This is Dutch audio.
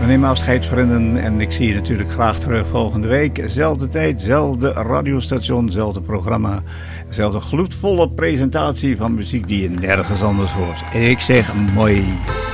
neem afscheid, vrienden. En ik zie je natuurlijk graag terug volgende week. Zelfde tijd, zelfde radiostation, zelfde programma. Zelfde gloedvolle presentatie van muziek die je nergens anders hoort. En ik zeg mooi.